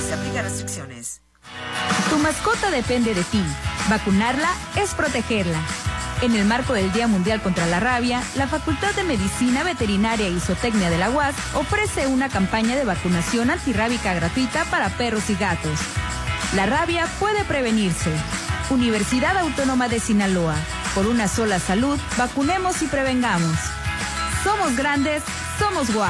Se aplican restricciones. Tu mascota depende de ti. Vacunarla es protegerla. En el marco del Día Mundial contra la Rabia, la Facultad de Medicina Veterinaria y Zootecnia de la UAS ofrece una campaña de vacunación antirrábica gratuita para perros y gatos. La rabia puede prevenirse. Universidad Autónoma de Sinaloa. Por una sola salud, vacunemos y prevengamos. Somos grandes, somos UAS.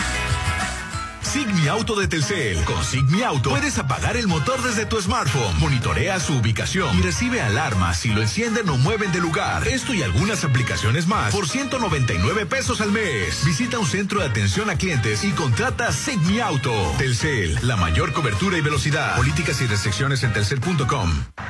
Sigmi Auto de Telcel. Con Sigmi Auto puedes apagar el motor desde tu smartphone, monitorea su ubicación y recibe alarmas si lo encienden o mueven de lugar. Esto y algunas aplicaciones más por 199 pesos al mes. Visita un centro de atención a clientes y contrata Sigmi Auto. Telcel, la mayor cobertura y velocidad. Políticas y restricciones en telcel.com.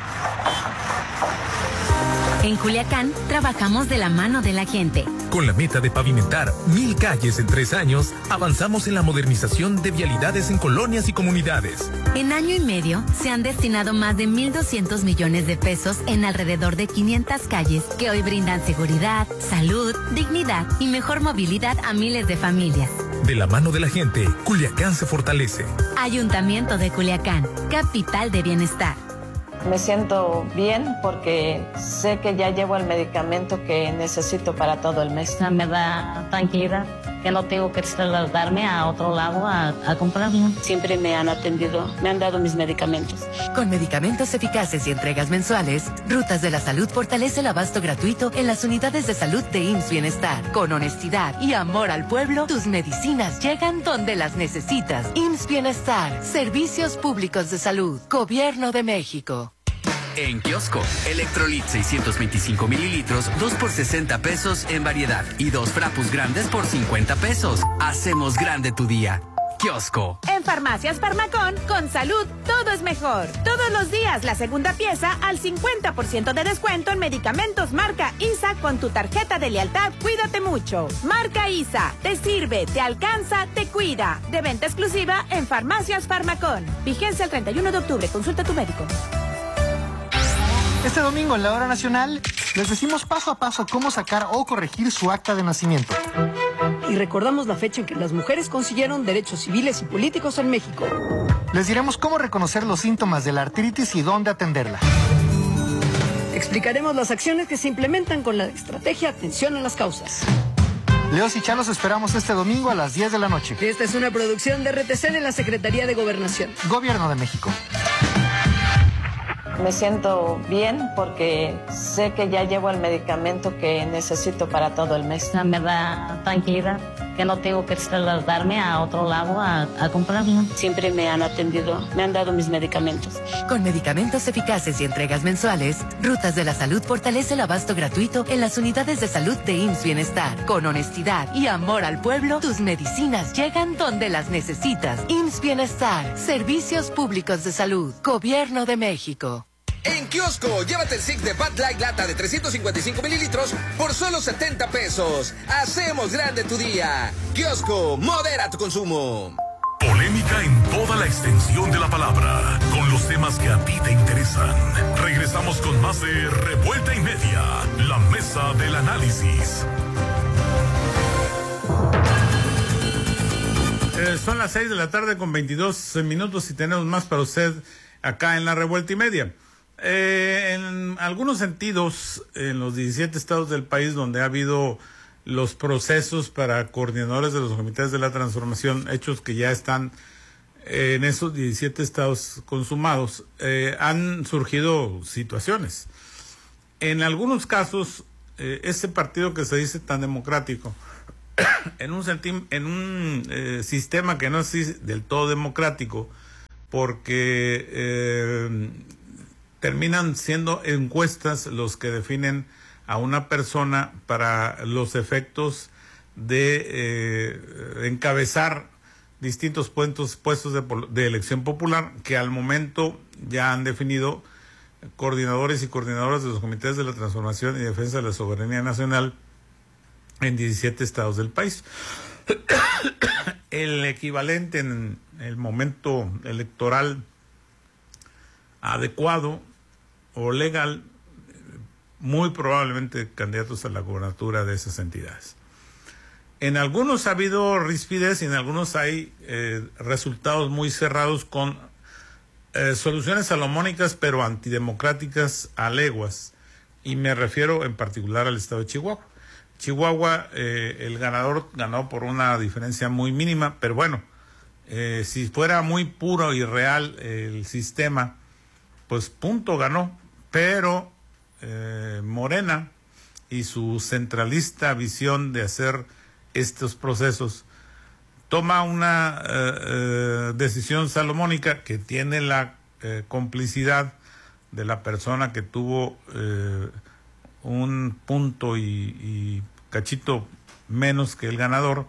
En Culiacán, trabajamos de la mano de la gente. Con la meta de pavimentar 1000 calles en 3 años, avanzamos en la modernización de vialidades en colonias y comunidades. En año y medio, se han destinado más de 1,200 millones de pesos en alrededor de 500 calles que hoy brindan seguridad, salud, dignidad y mejor movilidad a miles de familias. De la mano de la gente, Culiacán se fortalece. Ayuntamiento de Culiacán, capital de bienestar. Me siento bien porque sé que ya llevo el medicamento que necesito para todo el mes. Me da tranquilidad que no tengo que trasladarme a otro lado a comprarlo. Siempre me han atendido, me han dado mis medicamentos. Con medicamentos eficaces y entregas mensuales, Rutas de la Salud fortalece el abasto gratuito en las unidades de salud de IMSS Bienestar. Con honestidad y amor al pueblo, tus medicinas llegan donde las necesitas. IMSS Bienestar, Servicios Públicos de Salud, Gobierno de México. En kiosco, Electrolit 625 mililitros, 2 por 60 pesos en variedad y 2 frapus grandes por 50 pesos. Hacemos grande tu día. Kiosco. En Farmacias Farmacón, con salud, todo es mejor. Todos los días la segunda pieza al 50% de descuento en medicamentos marca ISA con tu tarjeta de lealtad Cuídate Mucho. Marca ISA, te sirve, te alcanza, te cuida. De venta exclusiva en Farmacias Farmacón. Vigencia el 31 de octubre. Consulta a tu médico. Este domingo en la Hora Nacional les decimos paso a paso cómo sacar o corregir su acta de nacimiento. Y recordamos la fecha en que las mujeres consiguieron derechos civiles y políticos en México. Les diremos cómo reconocer los síntomas de la artritis y dónde atenderla. Explicaremos las acciones que se implementan con la estrategia Atención a las Causas. Leos y Chalos esperamos este domingo a las 10 de la noche. Esta es una producción de RTC de la Secretaría de Gobernación. Gobierno de México. Me siento bien porque sé que ya llevo el medicamento que necesito para todo el mes. Me da tranquilidad que no tengo que trasladarme a otro lado a comprarlo. Siempre me han atendido, me han dado mis medicamentos. Con medicamentos eficaces y entregas mensuales, Rutas de la Salud fortalece el abasto gratuito en las unidades de salud de IMSS Bienestar. Con honestidad y amor al pueblo, tus medicinas llegan donde las necesitas. IMSS Bienestar, Servicios Públicos de Salud, Gobierno de México. En kiosco, llévate el Six de Bud Light lata de 355 mililitros por solo 70 pesos. Hacemos grande tu día. Kiosco, modera tu consumo. Polémica en toda la extensión de la palabra, con los temas que a ti te interesan. Regresamos con más de Revuelta y Media, la mesa del análisis. Son las 6 de la tarde con 22 minutos y tenemos más para usted acá en la Revuelta y Media. En algunos sentidos, en los 17 estados del país donde ha habido los procesos para coordinadores de los comités de la transformación, hechos que ya están en esos 17 estados consumados, han surgido situaciones. En algunos casos, ese partido que se dice tan democrático, en un sistema que no es del todo democrático, porque terminan siendo encuestas los que definen a una persona para los efectos de encabezar distintos puestos de elección popular, que al momento ya han definido coordinadores y coordinadoras de los comités de la transformación y defensa de la soberanía nacional en 17 estados del país. El equivalente en el momento electoral adecuado o legal, muy probablemente candidatos a la gobernatura de esas entidades. En algunos ha habido rispidez y en algunos hay resultados muy cerrados con soluciones salomónicas pero antidemocráticas a leguas, y me refiero en particular al estado de Chihuahua. Chihuahua, el ganador ganó por una diferencia muy mínima, pero bueno, si fuera muy puro y real el sistema, pues punto ganó, pero Morena y su centralista visión de hacer estos procesos toma una decisión salomónica que tiene la complicidad de la persona que tuvo un punto y cachito menos que el ganador,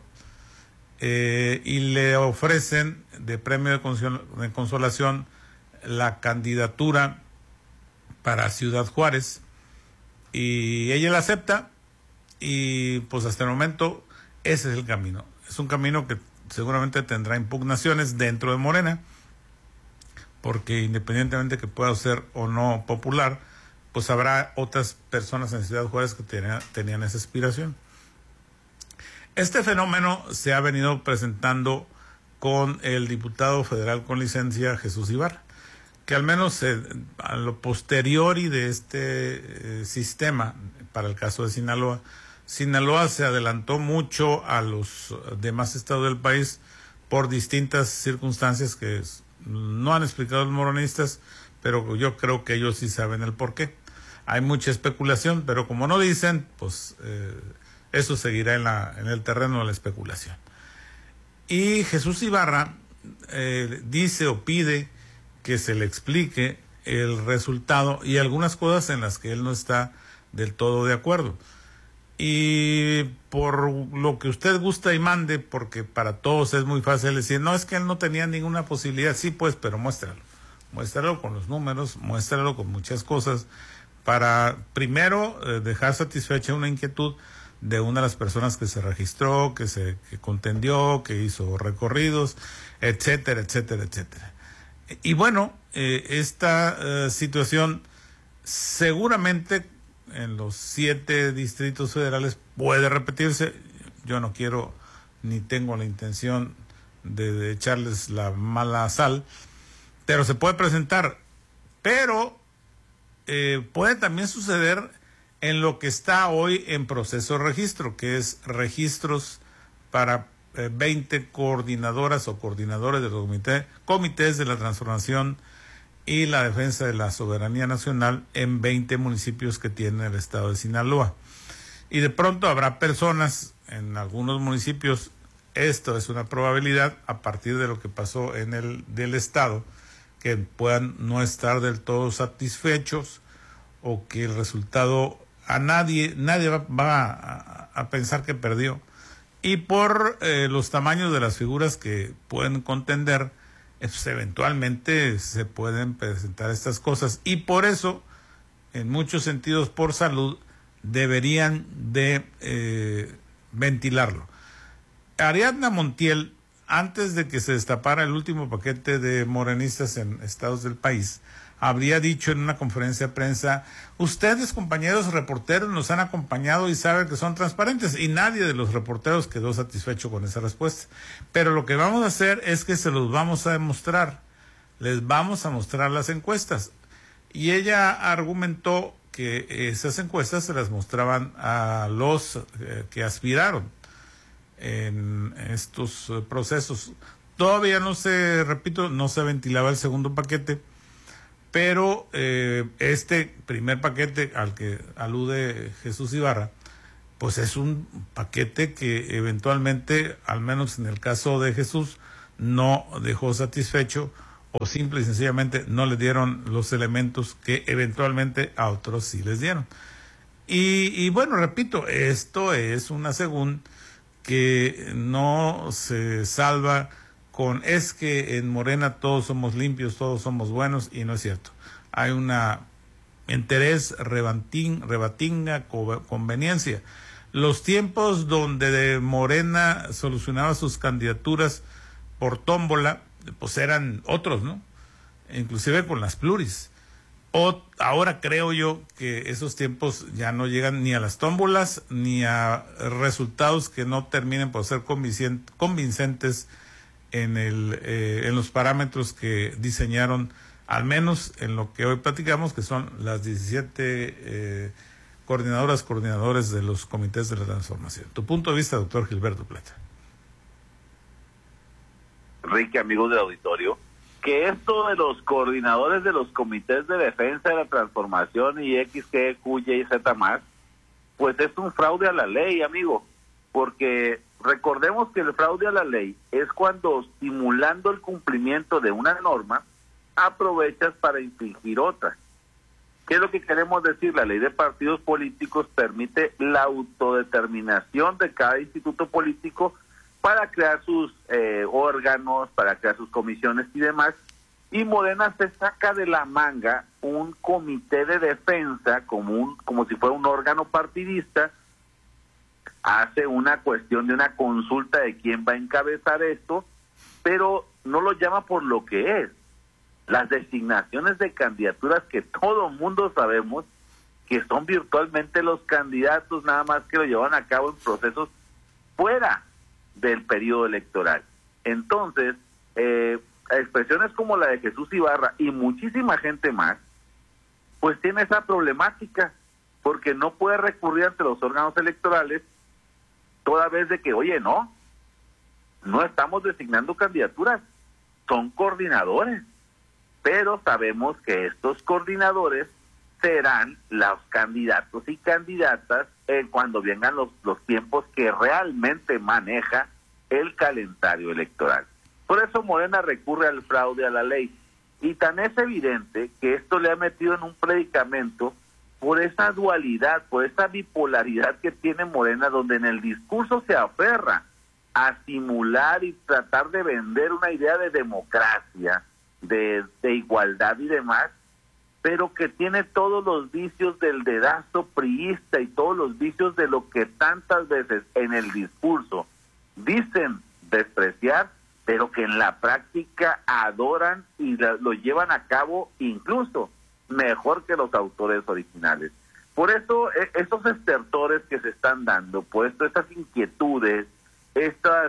y le ofrecen de premio de consolación la candidatura para Ciudad Juárez, y ella la acepta, y pues hasta el momento ese es el camino. Es un camino que seguramente tendrá impugnaciones dentro de Morena, porque independientemente que pueda ser o no popular, pues habrá otras personas en Ciudad Juárez que tenían esa aspiración. Este fenómeno se ha venido presentando con el diputado federal con licencia Jesús Ibarra, que al menos a lo posteriori de este sistema, para el caso de Sinaloa se adelantó mucho a los demás estados del país por distintas circunstancias que no han explicado los morenistas, pero yo creo que ellos sí saben el porqué. Hay mucha especulación, pero como no dicen, pues eso seguirá en el terreno de la especulación. Y Jesús Ibarra dice o pide que se le explique el resultado y algunas cosas en las que él no está del todo de acuerdo. Y por lo que usted gusta y mande, porque para todos es muy fácil decir, no, es que él no tenía ninguna posibilidad. Sí, pues, pero muéstralo con los números, muéstralo con muchas cosas, para primero dejar satisfecha una inquietud de una de las personas que se registró, que contendió, que hizo recorridos, etcétera, etcétera, etcétera. Y bueno, esta situación seguramente en los 7 distritos federales puede repetirse. Yo no quiero ni tengo la intención de echarles la mala sal, pero se puede presentar. Pero puede también suceder en lo que está hoy en proceso de registro, que es registros para 20 coordinadoras o coordinadores de los comités de la transformación y la defensa de la soberanía nacional en 20 municipios que tiene el estado de Sinaloa. Y de pronto habrá personas en algunos municipios, esto es una probabilidad a partir de lo que pasó en del estado, que puedan no estar del todo satisfechos, o que el resultado nadie va a pensar que perdió. Y por los tamaños de las figuras que pueden contender, pues eventualmente se pueden presentar estas cosas, y por eso, en muchos sentidos, por salud, deberían de ventilarlo. Ariadna Montiel, antes de que se destapara el último paquete de morenistas en estados del país, habría dicho en una conferencia de prensa: ustedes, compañeros reporteros, nos han acompañado y saben que son transparentes, y nadie de los reporteros quedó satisfecho con esa respuesta. Pero lo que vamos a hacer es que se los vamos a demostrar, les vamos a mostrar las encuestas. Y ella argumentó que esas encuestas se las mostraban a los que aspiraron en estos procesos. Todavía no se ventilaba el segundo paquete, pero este primer paquete al que alude Jesús Ibarra, pues es un paquete que eventualmente, al menos en el caso de Jesús, no dejó satisfecho, o simple y sencillamente no le dieron los elementos que eventualmente a otros sí les dieron. Y bueno, repito, esto es una según que no se salva con es que en Morena todos somos limpios, todos somos buenos, y no es cierto. Hay una interés, rebatinga, conveniencia. Los tiempos donde Morena solucionaba sus candidaturas por tómbola, pues eran otros, ¿no? Inclusive con las pluris. Ahora creo yo que esos tiempos ya no llegan ni a las tómbolas ni a resultados que no terminen por ser convincentes en los parámetros que diseñaron al menos en lo que hoy platicamos, que son las 17 coordinadores de los comités de la transformación. Tu punto de vista, doctor Gilberto Plata. Enrique, amigos del auditorio, que esto de los coordinadores de los comités de defensa de la transformación y X, Q, Y, Z más, pues es un fraude a la ley, amigo, porque recordemos que el fraude a la ley es cuando, simulando el cumplimiento de una norma, aprovechas para infringir otra. ¿Qué es lo que queremos decir? La ley de partidos políticos permite la autodeterminación de cada instituto político para crear sus órganos, para crear sus comisiones y demás, y Morena se saca de la manga un comité de defensa como si fuera un órgano partidista, hace una cuestión de una consulta de quién va a encabezar esto, pero no lo llama por lo que es. Las designaciones de candidaturas que todo mundo sabemos que son virtualmente los candidatos, nada más que lo llevan a cabo en procesos fuera del periodo electoral. Entonces, expresiones como la de Jesús Ibarra y muchísima gente más, pues tiene esa problemática, porque no puede recurrir ante los órganos electorales toda vez de que, oye, no estamos designando candidaturas, son coordinadores, pero sabemos que estos coordinadores serán los candidatos y candidatas cuando vengan los tiempos que realmente maneja el calendario electoral. Por eso Morena recurre al fraude a la ley. Y tan es evidente que esto le ha metido en un predicamento por esa dualidad, por esa bipolaridad que tiene Morena, donde en el discurso se aferra a simular y tratar de vender una idea de democracia, de igualdad y demás, pero que tiene todos los vicios del dedazo priista y todos los vicios de lo que tantas veces en el discurso dicen despreciar, pero que en la práctica adoran y lo llevan a cabo incluso mejor que los autores originales. Por eso estos estertores que se están dando, por esto estas inquietudes, estas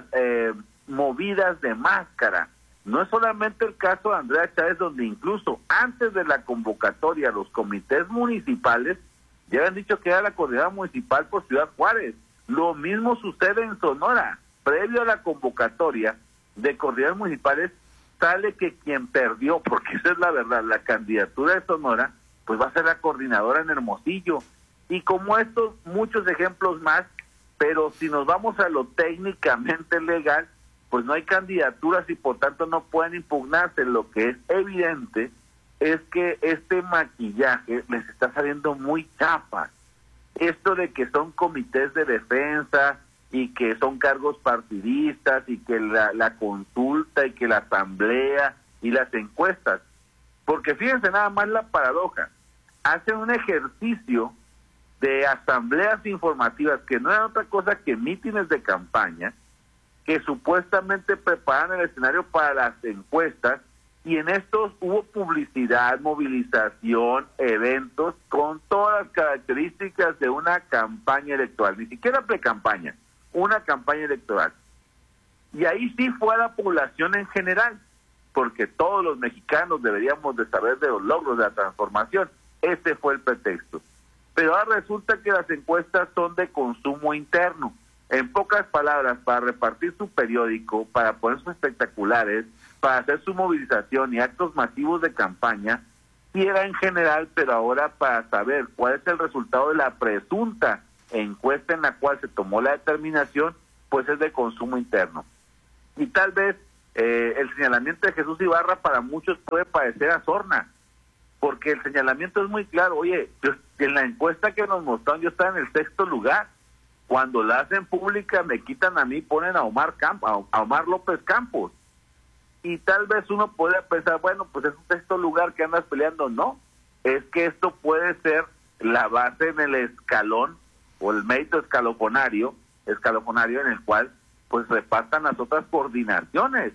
movidas de máscara, no es solamente el caso de Andrea Chávez, donde incluso antes de la convocatoria los comités municipales ya habían dicho que era la coordinadora municipal por Ciudad Juárez. Lo mismo sucede en Sonora. Previo a la convocatoria de coordinadores municipales, sale que quien perdió, porque esa es la verdad, la candidatura de Sonora, pues va a ser la coordinadora en Hermosillo. Y como estos, muchos ejemplos más, pero si nos vamos a lo técnicamente legal, pues no hay candidaturas y por tanto no pueden impugnarse. Lo que es evidente es que este maquillaje les está saliendo muy chafa. Esto de que son comités de defensa y que son cargos partidistas y que la consulta y que la asamblea y las encuestas. Porque fíjense nada más la paradoja. Hacen un ejercicio de asambleas informativas que no eran otra cosa que mítines de campaña, que supuestamente preparan el escenario para las encuestas, y en estos hubo publicidad, movilización, eventos, con todas las características de una campaña electoral, ni siquiera pre-campaña, una campaña electoral. Y ahí sí fue a la población en general, porque todos los mexicanos deberíamos de saber de los logros de la transformación. Ese fue el pretexto. Pero ahora resulta que las encuestas son de consumo interno. En pocas palabras, para repartir su periódico, para poner sus espectaculares, para hacer su movilización y actos masivos de campaña, sí era en general, pero ahora para saber cuál es el resultado de la presunta encuesta en la cual se tomó la determinación, pues es de consumo interno. Y tal vez el señalamiento de Jesús Ibarra para muchos puede parecer a sorna, porque el señalamiento es muy claro. Oye, en la encuesta que nos mostraron yo estaba en el 6º lugar. Cuando la hacen pública me quitan a mí, ponen a Omar López Campos. Y tal vez uno puede pensar, bueno, pues es un 6º lugar que andas peleando. No, es que esto puede ser la base en el escalón o el mérito escalofonario en el cual pues repartan las otras coordinaciones.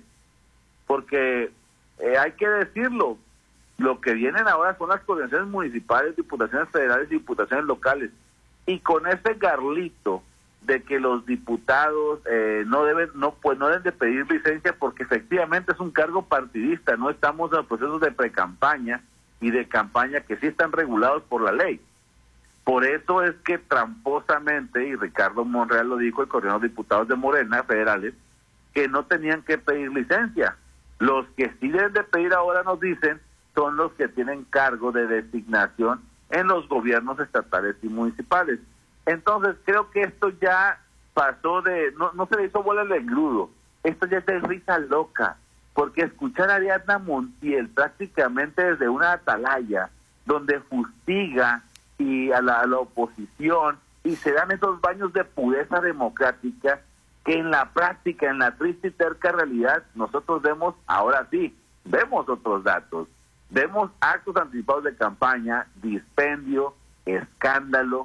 Porque hay que decirlo, lo que vienen ahora son las coordinaciones municipales, diputaciones federales y diputaciones locales. Y con ese garlito de que los diputados no deben de pedir licencia, porque efectivamente es un cargo partidista, no estamos en procesos de precampaña y de campaña que sí están regulados por la ley. Por eso es que tramposamente, y Ricardo Monreal lo dijo, el coordinador de diputados de Morena federales, que no tenían que pedir licencia. Los que sí deben de pedir ahora, nos dicen, son los que tienen cargo de designación en los gobiernos estatales y municipales. Entonces creo que esto ya pasó de, no se le hizo bola al engrudo, esto ya es de risa loca, porque escuchar a Ariadna Montiel prácticamente desde una atalaya, donde fustiga y a la oposición, y se dan esos baños de pureza democrática, que en la práctica, en la triste y terca realidad, nosotros vemos, ahora sí, vemos otros datos, vemos actos anticipados de campaña, dispendio, escándalo,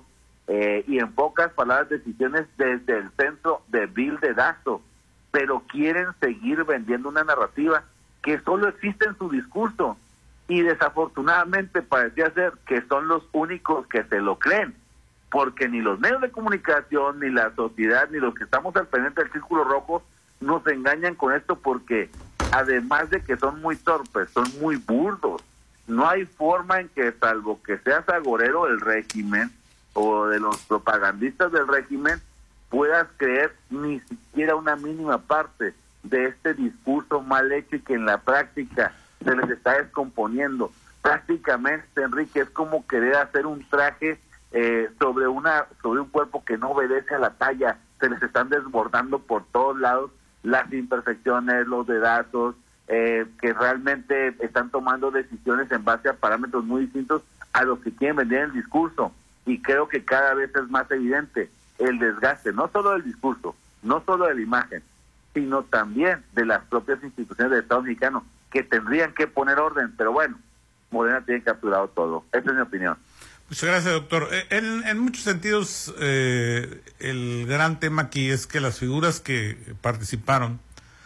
y en pocas palabras, decisiones desde el centro de vil dedazo, pero quieren seguir vendiendo una narrativa que solo existe en su discurso, y desafortunadamente parecía ser que son los únicos que se lo creen, porque ni los medios de comunicación, ni la sociedad, ni los que estamos al pendiente del Círculo Rojo nos engañan con esto, porque además de que son muy torpes, son muy burdos. No hay forma en que, salvo que seas agorero del régimen o de los propagandistas del régimen, puedas creer ni siquiera una mínima parte de este discurso mal hecho y que en la práctica se les está descomponiendo. Prácticamente, Enrique, es como querer hacer un traje sobre un cuerpo que no obedece a la talla. Se les están desbordando por todos lados las imperfecciones, los dedazos, que realmente están tomando decisiones en base a parámetros muy distintos a los que quieren vender el discurso. Y creo que cada vez es más evidente el desgaste, no solo del discurso, no solo de la imagen, sino también de las propias instituciones del Estado mexicano, que tendrían que poner orden, pero bueno, Morena tiene capturado todo. Esa es mi opinión. Muchas gracias, doctor. En muchos sentidos, el gran tema aquí es que las figuras que participaron,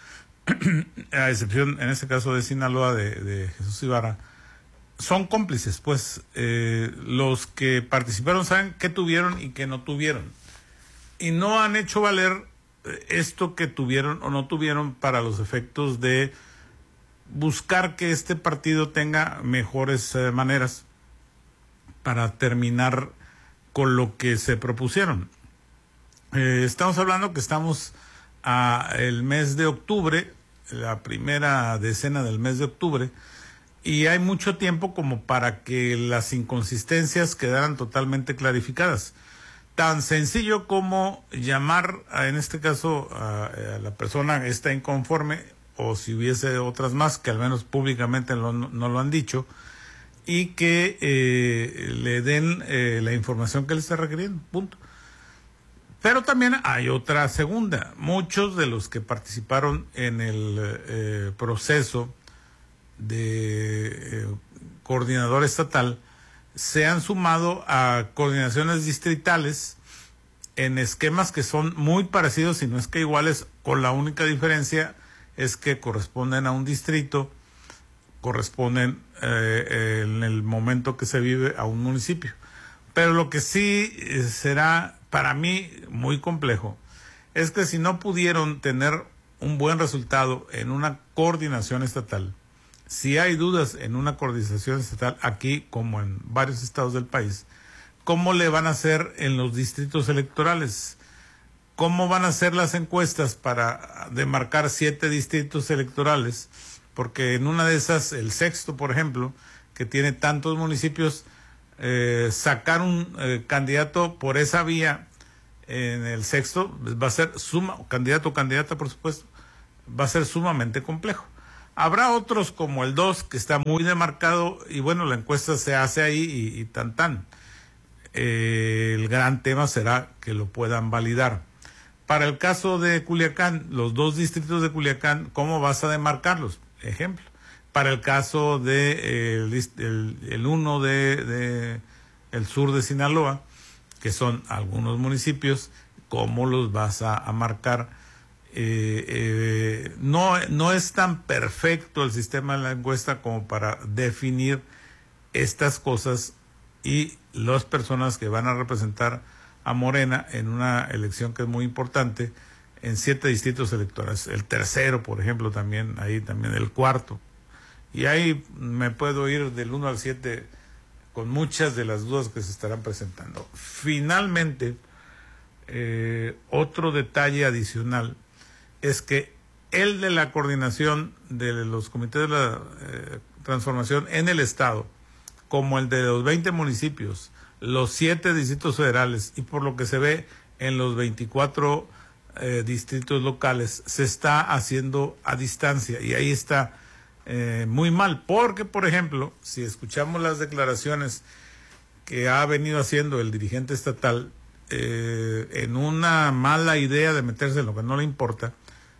a excepción en este caso de Sinaloa, de Jesús Ibarra, son cómplices, pues. Los que participaron saben qué tuvieron y qué no tuvieron, y no han hecho valer esto que tuvieron o no tuvieron para los efectos de buscar que este partido tenga mejores maneras para terminar con lo que se propusieron. Estamos hablando que estamos a el mes de octubre, la primera decena del mes de octubre, y hay mucho tiempo como para que las inconsistencias quedaran totalmente clarificadas. Tan sencillo como llamar, en este caso, a la persona que está inconforme, o si hubiese otras más que al menos públicamente no lo han dicho, y que le den la información que le está requiriendo, punto. Pero también hay otra segunda. Muchos de los que participaron en el proceso de coordinador estatal se han sumado a coordinaciones distritales en esquemas que son muy parecidos, si no es que iguales, con la única diferencia es que corresponden a un distrito, corresponden en el momento que se vive a un municipio. Pero lo que sí será para mí muy complejo es que si no pudieron tener un buen resultado en una coordinación estatal, si hay dudas en una coordinación estatal aquí como en varios estados del país, ¿cómo le van a hacer en los distritos electorales? ¿Cómo van a hacer las encuestas para demarcar 7 distritos electorales? Porque en una de esas, el sexto, por ejemplo, que tiene tantos municipios, sacar un candidato por esa vía en el sexto va a ser candidato o candidata, por supuesto, va a ser sumamente complejo. Habrá otros como el 2, que está muy demarcado, y bueno, la encuesta se hace ahí y tan. El gran tema será que lo puedan validar. Para el caso de Culiacán, los 2 distritos de Culiacán, ¿cómo vas a demarcarlos? Ejemplo. Para el caso de el 1 de el sur de Sinaloa, que son algunos municipios, ¿cómo los vas a marcar? No es tan perfecto el sistema de la encuesta como para definir estas cosas, y las personas que van a representar a Morena en una elección que es muy importante en 7 distritos electorales. El tercero, por ejemplo, también, ahí también el cuarto. Y ahí me puedo ir del 1 al 7 con muchas de las dudas que se estarán presentando. Finalmente, otro detalle adicional es que el de la coordinación de los comités de la transformación en el Estado, como el de los 20 municipios, los 7 distritos federales y por lo que se ve en los 24 distritos locales, se está haciendo a distancia y ahí está muy mal, porque por ejemplo, si escuchamos las declaraciones que ha venido haciendo el dirigente estatal en una mala idea de meterse en lo que no le importa,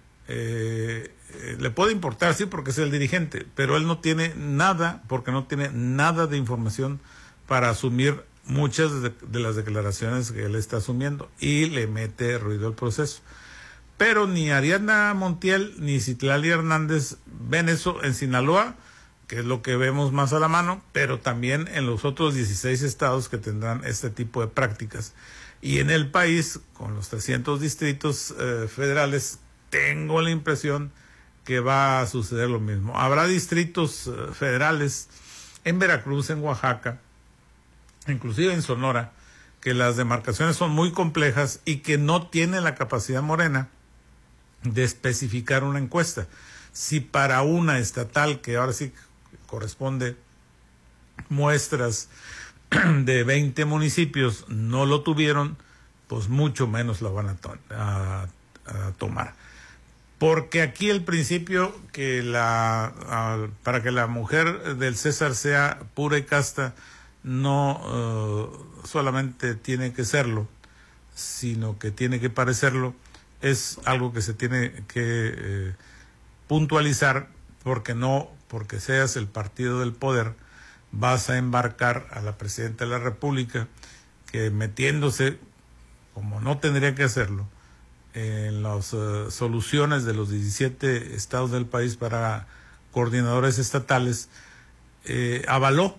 le puede importar, sí, porque es el dirigente, pero él no tiene nada, porque no tiene nada de información para asumir muchas de las declaraciones que él está asumiendo y le mete ruido al proceso. Pero ni Ariadna Montiel ni Citlali Hernández ven eso en Sinaloa, que es lo que vemos más a la mano, pero también en los otros 16 estados que tendrán este tipo de prácticas. Y en el país, con los 300 distritos federales, tengo la impresión que va a suceder lo mismo. Habrá distritos federales en Veracruz, en Oaxaca, inclusive en Sonora, que las demarcaciones son muy complejas y que no tiene la capacidad Morena de especificar una encuesta. Si para una estatal, que ahora sí corresponde muestras de 20 municipios, no lo tuvieron, pues mucho menos lo van a tomar. Porque aquí el principio que para que la mujer del César sea pura y casta, no solamente tiene que serlo, sino que tiene que parecerlo, es algo que se tiene que puntualizar, porque seas el partido del poder, vas a embarcar a la presidenta de la República, que metiéndose, como no tendría que hacerlo, en las soluciones de los 17 estados del país para coordinadores estatales, avaló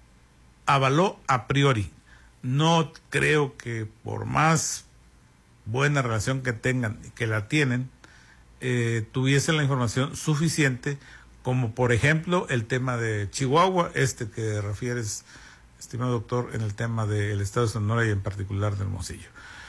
a priori. No creo que por más buena relación que tengan y que la tienen, tuviesen la información suficiente, como por ejemplo el tema de Chihuahua, que refieres, estimado doctor, en el tema del estado de Sonora y en particular de Hermosillo.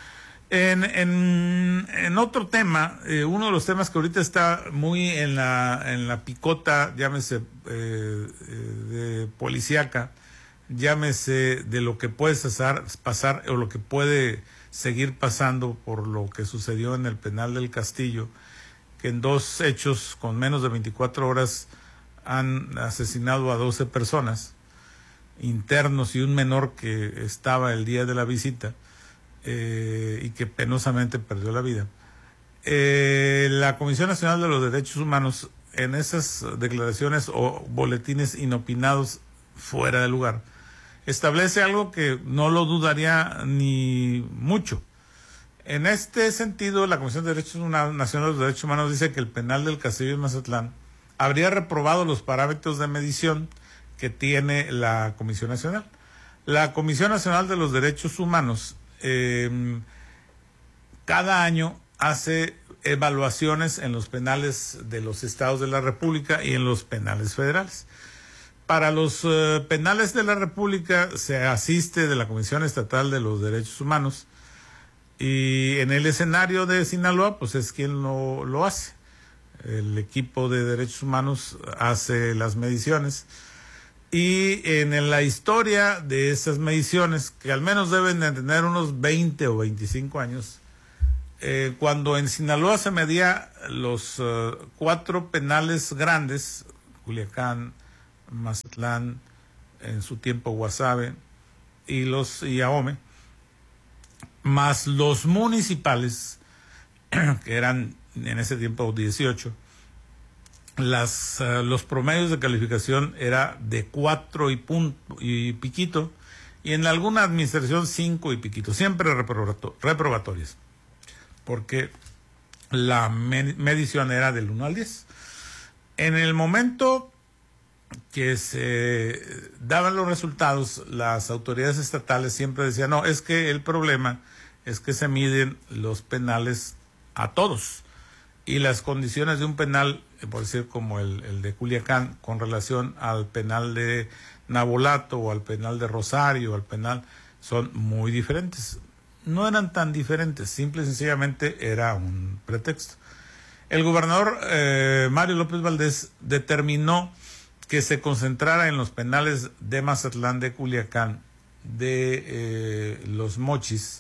En otro tema, uno de los temas que ahorita está muy en la picota, llámese de policíaca, llámese de lo que puede pasar o lo que puede seguir pasando por lo que sucedió en el penal del Castillo, que en 2 hechos con menos de 24 horas han asesinado a 12 personas, internos y un menor que estaba el día de la visita, y que penosamente perdió la vida. La Comisión Nacional de los Derechos Humanos, en esas declaraciones o boletines inopinados fuera de lugar, establece algo que no lo dudaría ni mucho. En este sentido, la Comisión Nacional de los Derechos Humanos dice que el penal del Castillo de Mazatlán habría reprobado los parámetros de medición que tiene la Comisión Nacional. La Comisión Nacional de los Derechos Humanos cada año hace evaluaciones en los penales de los estados de la República y en los penales federales. Para los penales de la República se asiste de la Comisión Estatal de los Derechos Humanos, y en el escenario de Sinaloa pues es quien lo hace. El equipo de derechos humanos hace las mediciones, y en la historia de esas mediciones, que al menos deben de tener unos 20 o 25 años, cuando en Sinaloa se medía los 4 penales grandes, Culiacán, Mazatlán, en su tiempo Guasave y Ahome, más los municipales, que eran en ese tiempo 18, los promedios de calificación era de 4 y piquito, y en alguna administración 5 y piquito, siempre reprobatorias, porque la medición era del 1 al 10. En el momento que se daban los resultados, las autoridades estatales siempre decían, no, es que el problema es que se miden los penales a todos. Y las condiciones de un penal, por decir como el de Culiacán, con relación al penal de Navolato o al penal de Rosario, al penal, son muy diferentes. No eran tan diferentes, simple y sencillamente era un pretexto. El gobernador Mario López Valdés determinó que se concentrara en los penales de Mazatlán, de Culiacán, de Los Mochis,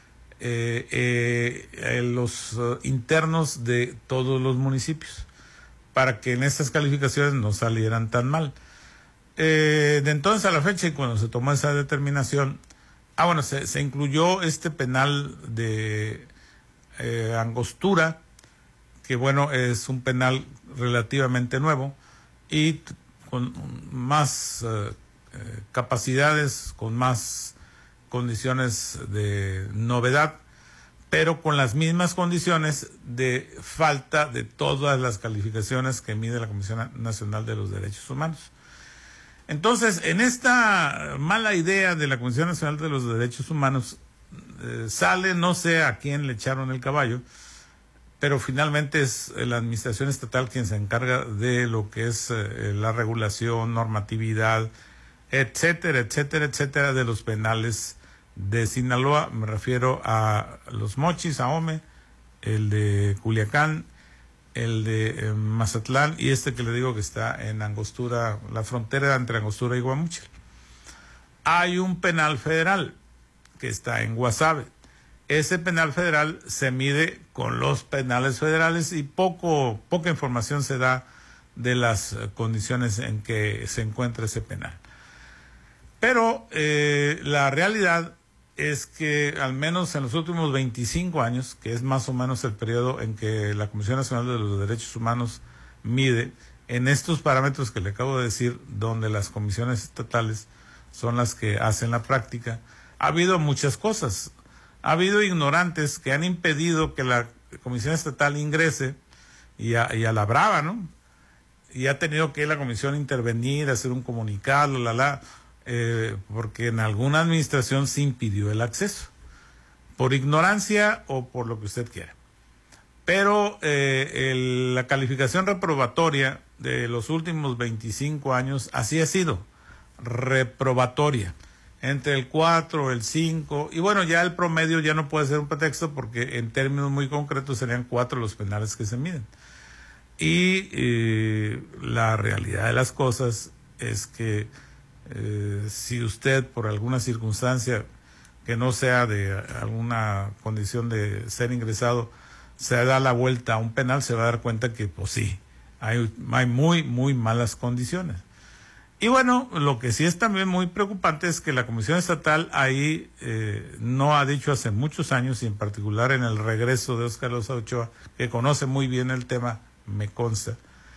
los internos de todos los municipios, para que en estas calificaciones no salieran tan mal. De entonces a la fecha, y cuando se tomó esa determinación, se incluyó este penal de Angostura, que es un penal relativamente nuevo y con más capacidades, con más condiciones de novedad, pero con las mismas condiciones de falta de todas las calificaciones que mide la Comisión Nacional de los Derechos Humanos. Entonces, en esta mala idea de la Comisión Nacional de los Derechos Humanos, sale, no sé a quién le echaron el caballo, pero finalmente es la administración estatal quien se encarga de lo que es la regulación, normatividad, etcétera, etcétera, etcétera, de los penales de Sinaloa. Me refiero a Los Mochis, Ahome, el de Culiacán, el de Mazatlán y este que le digo que está en Angostura, la frontera entre Angostura y Guamúchil. Hay un penal federal que está en Guasave. Ese penal federal se mide con los penales federales y poca información se da de las condiciones en que se encuentra ese penal. Pero la realidad es que al menos en los últimos 25 años, que es más o menos el periodo en que la Comisión Nacional de los Derechos Humanos mide, en estos parámetros que le acabo de decir, donde las comisiones estatales son las que hacen la práctica, ha habido muchas cosas. Ha habido ignorantes que han impedido que la Comisión Estatal ingrese y a la brava, ¿no? Y ha tenido que la Comisión intervenir, hacer un comunicado, porque en alguna administración se impidió el acceso, por ignorancia o por lo que usted quiera. Pero la calificación reprobatoria de los últimos 25 años así ha sido, reprobatoria, entre el 4, el 5, y bueno, ya el promedio ya no puede ser un pretexto porque en términos muy concretos serían 4 los penales que se miden. Y la realidad de las cosas es que si usted por alguna circunstancia que no sea de alguna condición de ser ingresado se da la vuelta a un penal, se va a dar cuenta que pues sí, hay muy, muy malas condiciones. Y bueno, lo que sí es también muy preocupante es que la Comisión Estatal ahí no ha dicho hace muchos años, y en particular en el regreso de Óscar Lozada Ochoa, que conoce muy bien el tema, me consta,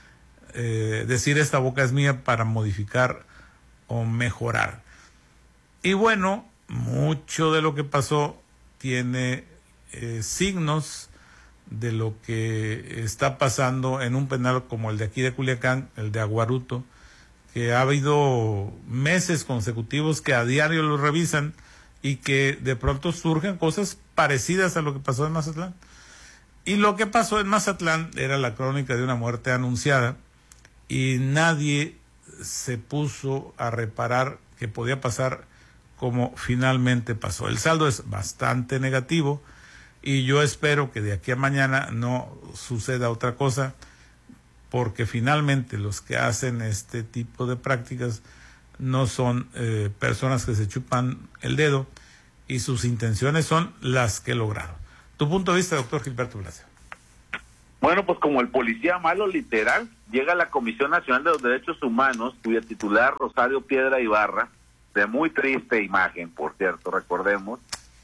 decir esta boca es mía para modificar o mejorar. Y bueno, mucho de lo que pasó tiene signos de lo que está pasando en un penal como el de aquí de Culiacán, el de Aguaruto, que ha habido meses consecutivos que a diario lo revisan y que de pronto surgen cosas parecidas a lo que pasó en Mazatlán. Y lo que pasó en Mazatlán era la crónica de una muerte anunciada y nadie se puso a reparar que podía pasar como finalmente pasó. El saldo es bastante negativo y yo espero que de aquí a mañana no suceda otra cosa, porque finalmente los que hacen este tipo de prácticas no son personas que se chupan el dedo y sus intenciones son las que lograron. ¿Tu punto de vista, doctor Gilberto Blasio? Bueno, pues como el policía malo literal, llega la Comisión Nacional de los Derechos Humanos, cuya titular Rosario Piedra Ibarra, de muy triste imagen, por cierto, recordemos,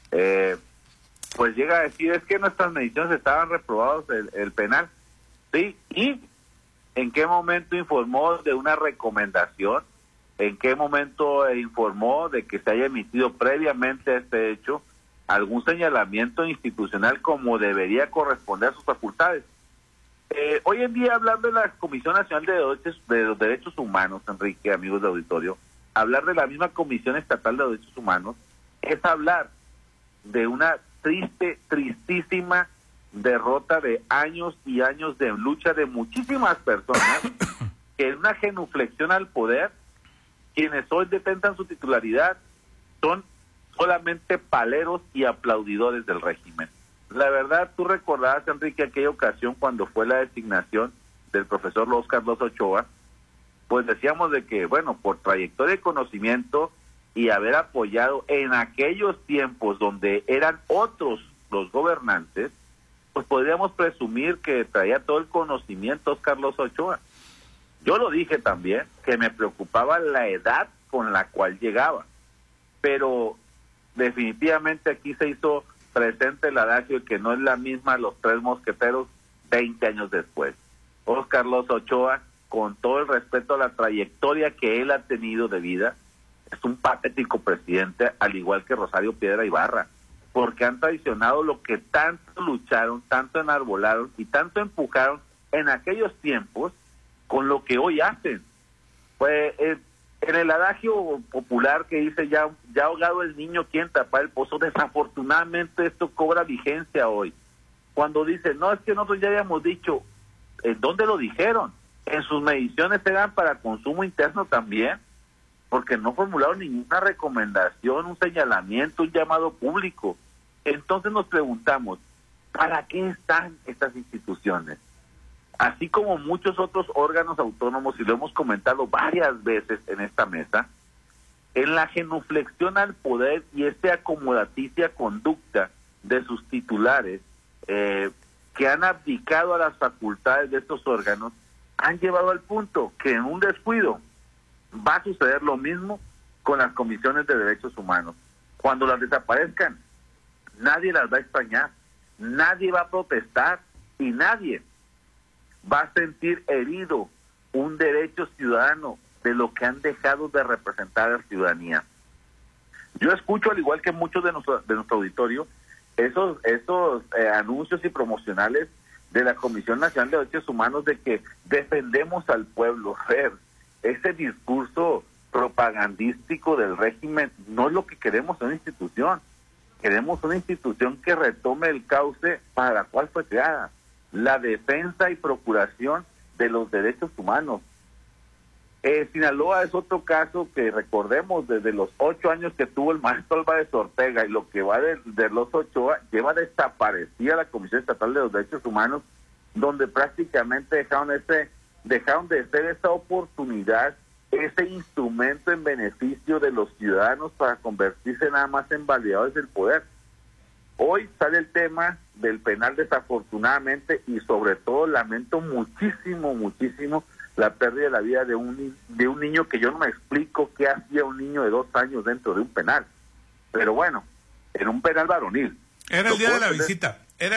pues llega a decir, es que nuestras mediciones estaban reprobados el penal, ¿sí? Y ¿en qué momento informó de una recomendación? ¿En qué momento informó de que se haya emitido previamente a este hecho algún señalamiento institucional como debería corresponder a sus facultades? Hoy en día, hablar de la Comisión Nacional de los Derechos Humanos, Enrique, amigos de auditorio, hablar de la misma Comisión Estatal de Derechos Humanos es hablar de una tristísima derrota de años y años de lucha de muchísimas personas que en una genuflexión al poder, quienes hoy detentan su titularidad son solamente paleros y aplaudidores del régimen. La verdad, tú recordarás, Enrique, aquella ocasión cuando fue la designación del profesor Oscar Carlos Ochoa, pues decíamos de que, bueno, por trayectoria y conocimiento y haber apoyado en aquellos tiempos donde eran otros los gobernantes, pues podríamos presumir que traía todo el conocimiento Oscar Carlos Ochoa. Yo lo dije también, que me preocupaba la edad con la cual llegaba, pero definitivamente aquí se hizo presente el adagio de que no es la misma Los Tres Mosqueteros 20 años después. Oscar Carlos Ochoa, con todo el respeto a la trayectoria que él ha tenido de vida, es un patético presidente, al igual que Rosario Piedra Ibarra, porque han traicionado lo que tanto lucharon, tanto enarbolaron y tanto empujaron en aquellos tiempos con lo que hoy hacen. Pues en el adagio popular que dice ya ahogado el niño, ¿quién tapa el pozo? Desafortunadamente esto cobra vigencia hoy. Cuando dicen, no, es que nosotros ya habíamos dicho, ¿en dónde lo dijeron? En sus mediciones eran para consumo interno también, porque no formularon ninguna recomendación, un señalamiento, un llamado público. Entonces nos preguntamos, ¿para qué están estas instituciones? Así como muchos otros órganos autónomos, y lo hemos comentado varias veces en esta mesa, en la genuflexión al poder y esta acomodaticia conducta de sus titulares, que han abdicado a las facultades de estos órganos, han llevado al punto que en un descuido va a suceder lo mismo con las comisiones de derechos humanos. Cuando las desaparezcan, nadie las va a extrañar, nadie va a protestar y nadie va a sentir herido un derecho ciudadano de lo que han dejado de representar a la ciudadanía. Yo escucho, al igual que muchos de nuestro auditorio, esos anuncios y promocionales de la Comisión Nacional de Derechos Humanos de que defendemos al pueblo. Ese discurso propagandístico del régimen no es lo que queremos en una institución. Queremos una institución que retome el cauce para la cual fue creada: la defensa y procuración de los derechos humanos. Sinaloa es otro caso que recordemos, desde los 8 años que tuvo el maestro Álvarez Ortega y lo que va de los Ochoa, lleva desaparecida la Comisión Estatal de los Derechos Humanos, donde prácticamente dejaron de ser esa oportunidad, ese instrumento en beneficio de los ciudadanos para convertirse nada más en validadores del poder. Hoy sale el tema del penal, desafortunadamente, y sobre todo lamento muchísimo la pérdida de la vida de un niño que yo no me explico qué hacía un niño de 2 años dentro de un penal. Pero bueno, en un penal varonil. Era el día de la visita.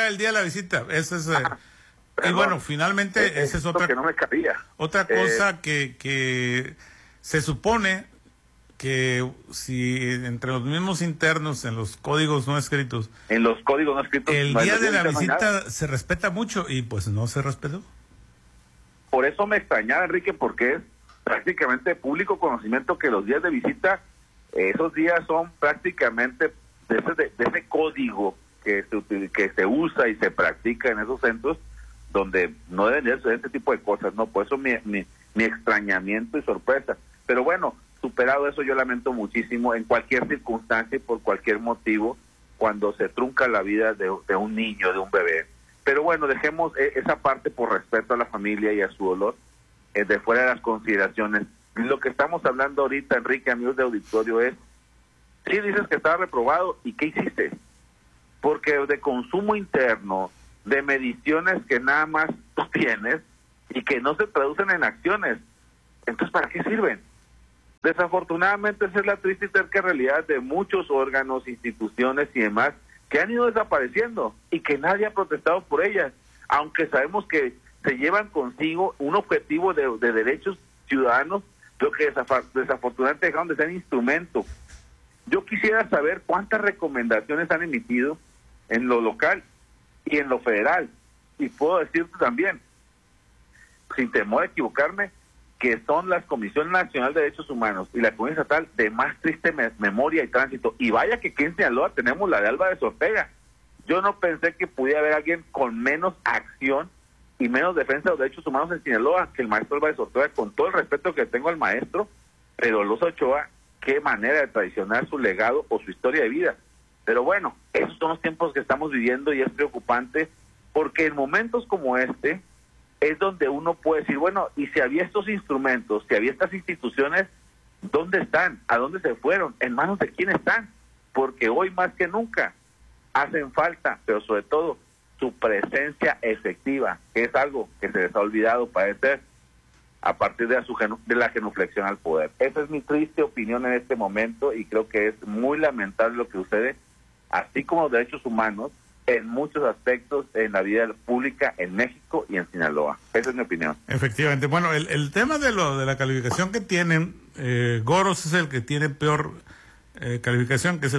Ese es, y bueno, finalmente esa es otra que no me cabía. Otra cosa que se supone que si entre los mismos internos, en los códigos no escritos, el día de la visita se respeta mucho, y pues no se respetó. Por eso me extrañaba, Enrique, porque es prácticamente de público conocimiento que los días de visita, esos días son prácticamente de ese código que se usa y se practica en esos centros, donde no deben de ser este tipo de cosas, ¿no? Por eso mi extrañamiento y sorpresa. Pero bueno, superado eso, yo lamento muchísimo en cualquier circunstancia y por cualquier motivo cuando se trunca la vida de un niño, de un bebé. Pero bueno, dejemos esa parte por respeto a la familia y a su dolor de fuera de las consideraciones. Lo que estamos hablando ahorita, Enrique, amigos de auditorio, es, sí dices que estaba reprobado, ¿y qué hiciste? Porque de consumo interno, de mediciones que nada más tú tienes y que no se traducen en acciones, entonces ¿para qué sirven? Desafortunadamente esa es la triste y terca realidad de muchos órganos, instituciones y demás que han ido desapareciendo y que nadie ha protestado por ellas, aunque sabemos que se llevan consigo un objetivo de derechos ciudadanos, lo que desafortunadamente dejaron de ser instrumento. Yo quisiera saber cuántas recomendaciones han emitido en lo local y en lo federal, y puedo decirte también, sin temor a equivocarme, que son las Comisión Nacional de Derechos Humanos y la Comisión Estatal de más triste memoria y tránsito. Y vaya que aquí en Sinaloa tenemos la de Álvarez Ortega, Yo no pensé que pudiera haber alguien con menos acción y menos defensa de los derechos humanos en Sinaloa que el maestro Álvarez Ortega, con todo el respeto que tengo al maestro, pero Loza Ochoa, qué manera de traicionar su legado o su historia de vida. Pero bueno, esos son los tiempos que estamos viviendo y es preocupante, porque en momentos como este es donde uno puede decir, bueno, y si había estos instrumentos, si había estas instituciones, ¿dónde están? ¿A dónde se fueron? ¿En manos de quién están? Porque hoy más que nunca hacen falta, pero sobre todo su presencia efectiva, que es algo que se les ha olvidado, parece, a partir de la genuflexión al poder. Esa es mi triste opinión en este momento y creo que es muy lamentable lo que sucede, así como los derechos humanos, en muchos aspectos en la vida pública en México y en Sinaloa. Esa es mi opinión. Efectivamente. Bueno, el tema de la calificación que tienen, Goros es el que tiene peor calificación, que es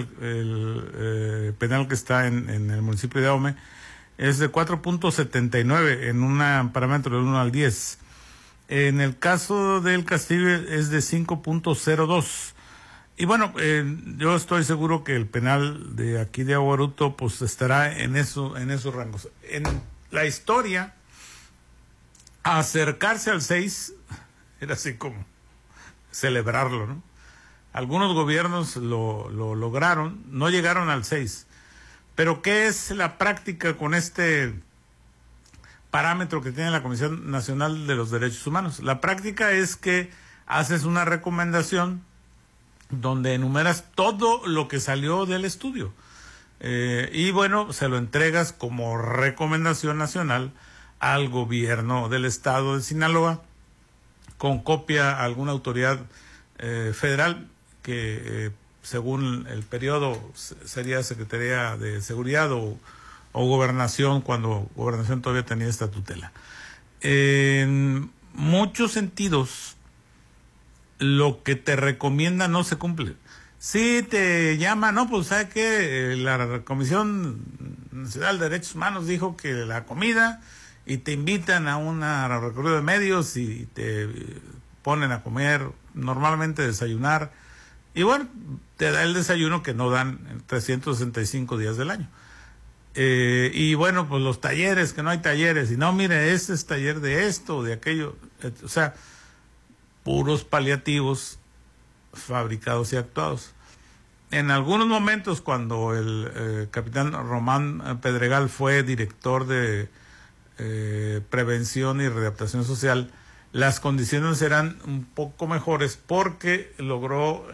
el penal que está en el municipio de Ahome, es de 4.79 en un parámetro de 1 al 10. En el caso del Castillo es de 5.02. Y bueno, yo estoy seguro que el penal de aquí de Aguaruto pues estará en esos rangos. En la historia, acercarse al 6 era así como celebrarlo, ¿no? Algunos gobiernos lo lograron, no llegaron al 6. Pero ¿qué es la práctica con este parámetro que tiene la Comisión Nacional de los Derechos Humanos? La práctica es que haces una recomendación donde enumeras todo lo que salió del estudio. Y bueno, se lo entregas como recomendación nacional al gobierno del estado de Sinaloa, con copia a alguna autoridad federal que según el periodo sería Secretaría de Seguridad o Gobernación, cuando Gobernación todavía tenía esta tutela. En muchos sentidos, lo que te recomienda no se cumple. Si te llama, no, pues ¿sabe qué? La Comisión Nacional de Derechos Humanos dijo que la comida, y te invitan a una recorrido de medios y te ponen a comer, normalmente desayunar, y bueno, te da el desayuno que no dan en 365 días del año. Y bueno, pues los talleres, que no hay talleres, y no, mire, este es taller de esto, de aquello, o sea, puros paliativos fabricados y actuados. En algunos momentos, cuando el capitán Román Pedregal fue director de prevención y readaptación social, las condiciones eran un poco mejores porque logró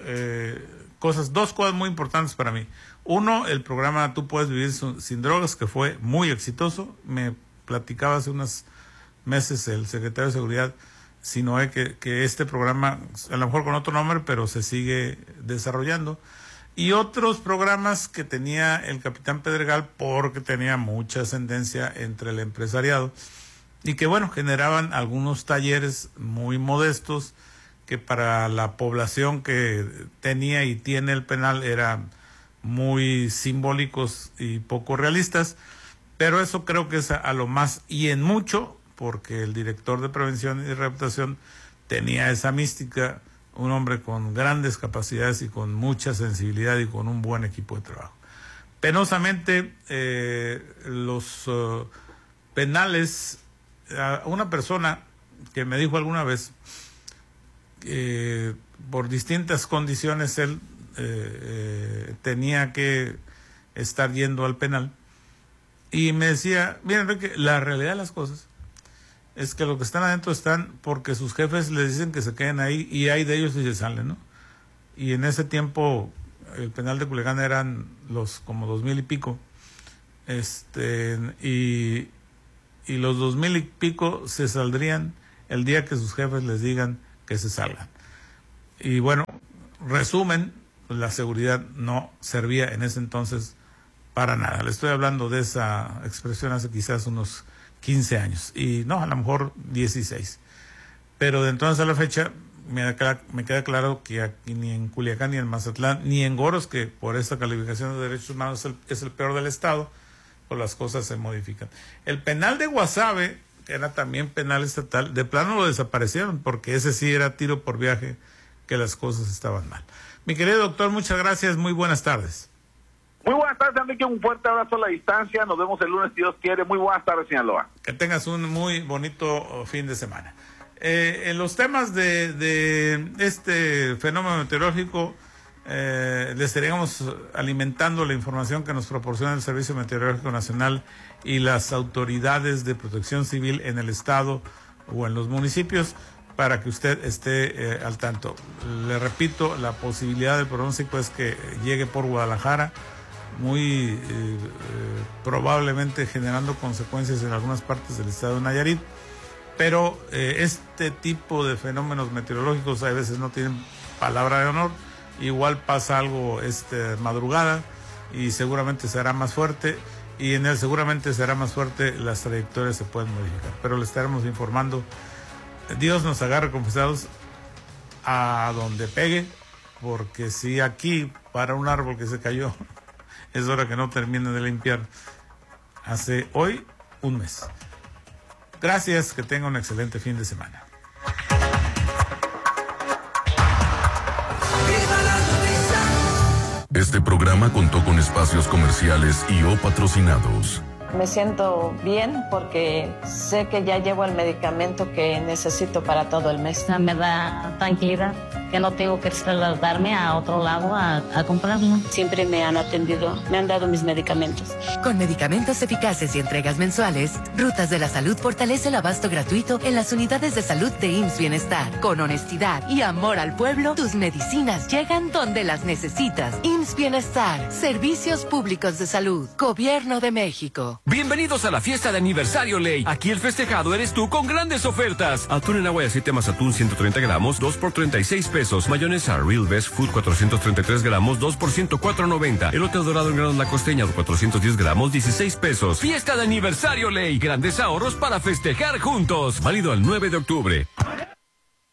dos cosas muy importantes para mí. Uno, el programa Tú Puedes Vivir Sin Drogas, que fue muy exitoso. Me platicaba hace unos meses el secretario de Seguridad, Sinoé, que este programa, a lo mejor con otro nombre, pero se sigue desarrollando. Y otros programas que tenía el capitán Pedregal, porque tenía mucha ascendencia entre el empresariado, y que bueno, generaban algunos talleres muy modestos que para la población que tenía y tiene el penal eran muy simbólicos y poco realistas, pero eso creo que es a lo más y en mucho, porque el director de prevención y rehabilitación tenía esa mística, un hombre con grandes capacidades y con mucha sensibilidad y con un buen equipo de trabajo. Penosamente, los penales, una persona que me dijo alguna vez que por distintas condiciones él tenía que estar yendo al penal, y me decía, mira Enrique, la realidad de las cosas es que los que están adentro están porque sus jefes les dicen que se queden ahí, y hay de ellos y se salen, ¿no? Y en ese tiempo el penal de Culiacán eran como 2,000 y pico, y los 2,000 y pico se saldrían el día que sus jefes les digan que se salgan. Y bueno, resumen, pues la seguridad no servía en ese entonces para nada. Le estoy hablando de esa expresión hace quizás unos 15 años, y no, a lo mejor 16. Pero de entonces a la fecha me queda claro que aquí ni en Culiacán, ni en Mazatlán, ni en Goros, que por esta calificación de derechos humanos es el peor del estado, pues las cosas se modifican. El penal de Guasave, que era también penal estatal, de plano lo desaparecieron, porque ese sí era tiro por viaje, que las cosas estaban mal. Mi querido doctor, muchas gracias, muy buenas tardes. Muy buenas tardes, Enrique, un fuerte abrazo a la distancia, nos vemos el lunes si Dios quiere. Muy buenas tardes, Sinaloa. Que tengas un muy bonito fin de semana. En los temas de este fenómeno meteorológico, le estaríamos alimentando la información que nos proporciona el Servicio Meteorológico Nacional y las autoridades de protección civil en el estado o en los municipios para que usted esté al tanto. Le repito, la posibilidad del pronóstico es que llegue por Guadalajara, muy probablemente generando consecuencias en algunas partes del estado de Nayarit, pero este tipo de fenómenos meteorológicos a veces no tienen palabra de honor. Igual pasa algo madrugada y seguramente será más fuerte, y en él seguramente será más fuerte, las trayectorias se pueden modificar, pero le estaremos informando. Dios nos agarre confesados a donde pegue, porque si aquí para un árbol que se cayó es hora que no termine de limpiar hace hoy un mes. Gracias, que tenga un excelente fin de semana. Este programa contó con espacios comerciales y o patrocinados. Me siento bien porque sé que ya llevo el medicamento que necesito para todo el mes. Me da tranquilidad que no tengo que trasladarme a otro lado a comprarlo. Siempre me han atendido, me han dado mis medicamentos. Con medicamentos eficaces y entregas mensuales, Rutas de la Salud fortalece el abasto gratuito en las unidades de salud de IMSS Bienestar. Con honestidad y amor al pueblo, tus medicinas llegan donde las necesitas. IMSS Bienestar, Servicios Públicos de Salud, Gobierno de México. Bienvenidos a la fiesta de aniversario Ley. Aquí el festejado eres tú con grandes ofertas. Atún en agua y aceite más atún 130 gramos, 2 por 36 pesos. Mayonesa Real Best Food 433 gramos, 2 por 104.90. Elote dorado en granos La Costeña 410 gramos, 16 pesos. Fiesta de aniversario Ley. Grandes ahorros para festejar juntos. Válido al 9 de octubre.